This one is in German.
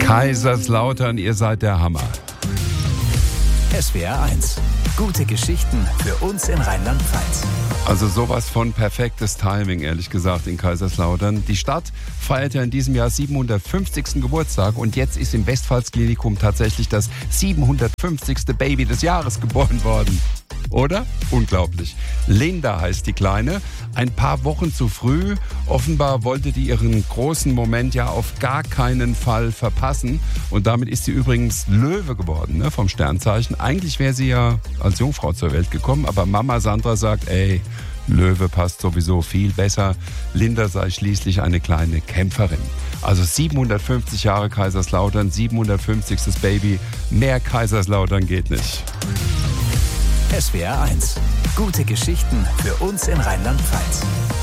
Kaiserslautern, ihr seid der Hammer. SWR 1. Gute Geschichten für uns in Rheinland-Pfalz. Also sowas von perfektes Timing, ehrlich gesagt, in Kaiserslautern. Die Stadt feiert ja in diesem Jahr 750. Geburtstag und jetzt ist im Westpfalz-Klinikum tatsächlich das 750. Baby des Jahres geboren worden. Oder? Unglaublich. Linda heißt die Kleine. Ein paar Wochen zu früh. Offenbar wollte die ihren großen Moment ja auf gar keinen Fall verpassen. Und damit ist sie übrigens Löwe geworden, ne, vom Sternzeichen. Eigentlich wäre sie ja als Jungfrau zur Welt gekommen, aber Mama Sandra sagt, ey, Löwe passt sowieso viel besser. Linda sei schließlich eine kleine Kämpferin. Also 750 Jahre Kaiserslautern, 750. Baby. Mehr Kaiserslautern geht nicht. SWR 1. Gute Geschichten für uns in Rheinland-Pfalz.